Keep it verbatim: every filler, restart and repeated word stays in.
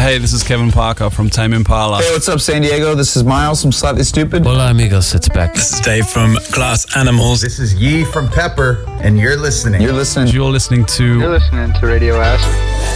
Hey, this is Kevin Parker from Tame Impala. Hey, what's up, San Diego? This is Miles from Slightly Stupid. Hola, amigos. It's Beck. This is Dave from Glass Animals. This is Yee from Pepper, and you're listening. You're listening. You're listening to... You're listening to Radio Acid.